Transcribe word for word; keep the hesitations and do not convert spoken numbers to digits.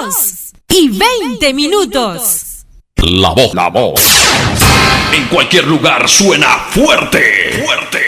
dos y veinte minutos. La voz, la voz. En cualquier lugar suena fuerte, fuerte.